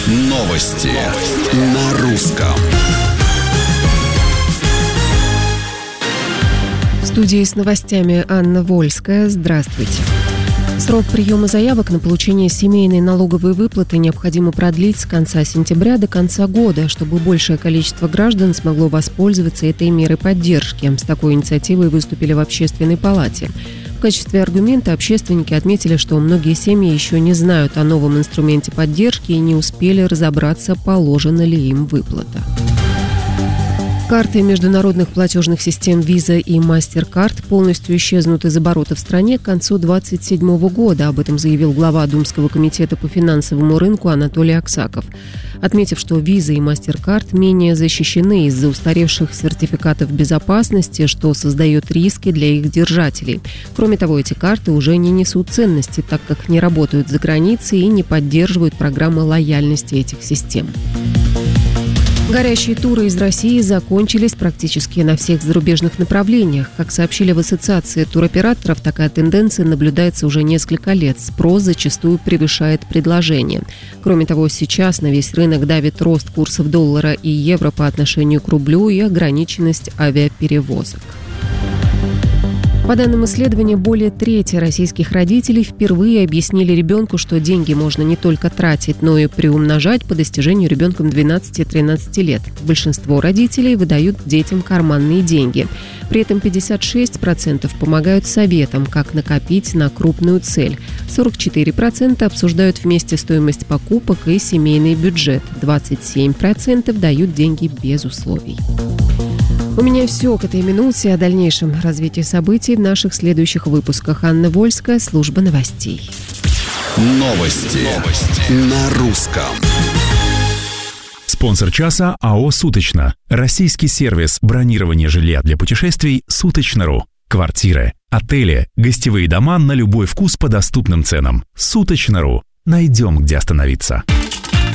Новости на русском. В студии с новостями Анна Вольская. Здравствуйте. Срок приема заявок на получение семейной налоговой выплаты необходимо продлить с конца сентября до конца года, чтобы большее количество граждан смогло воспользоваться этой мерой поддержки. С такой инициативой выступили в Общественной палате. В качестве аргумента общественники отметили, что многие семьи еще не знают о новом инструменте поддержки и не успели разобраться, положена ли им выплата. Карты международных платежных систем Visa и MasterCard полностью исчезнут из оборота в стране к концу 2027 года. Об этом заявил глава Думского комитета по финансовому рынку Анатолий Аксаков, отметив, что Visa и MasterCard менее защищены из-за устаревших сертификатов безопасности, что создает риски для их держателей. Кроме того, эти карты уже не несут ценности, так как не работают за границей и не поддерживают программы лояльности этих систем. Горящие туры из России закончились практически на всех зарубежных направлениях. Как сообщили в Ассоциации туроператоров, такая тенденция наблюдается уже несколько лет. Спрос зачастую превышает предложение. Кроме того, сейчас на весь рынок давит рост курсов доллара и евро по отношению к рублю и ограниченность авиаперевозок. По данным исследования, более трети российских родителей впервые объяснили ребенку, что деньги можно не только тратить, но и приумножать по достижению ребенком 12-13 лет. Большинство родителей выдают детям карманные деньги. При этом 56% помогают советам, как накопить на крупную цель. 44% обсуждают вместе стоимость покупок и семейный бюджет. 27% дают деньги без условий. У меня все к этой минуте. О дальнейшем развитии событий в наших следующих выпусках. Анна Вольская, служба новостей. Новости на русском. Спонсор часа АО «Суточно». Российский сервис бронирования жилья для путешествий «Суточно.ру». Квартиры, отели, гостевые дома на любой вкус по доступным ценам. «Суточно.ру». Найдем, где остановиться.